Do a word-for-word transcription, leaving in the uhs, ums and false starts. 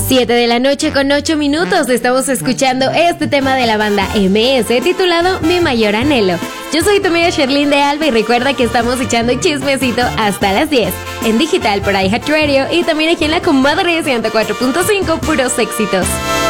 siete de la noche con ocho minutos estamos escuchando este tema de la banda eme ese titulado Mi Mayor Anhelo. Yo soy tu amiga Sherlyn de Alba y recuerda que estamos echando chismecito hasta las diez en digital por iHeartRadio y también aquí en la Comadre ciento cuatro punto cinco, puros éxitos.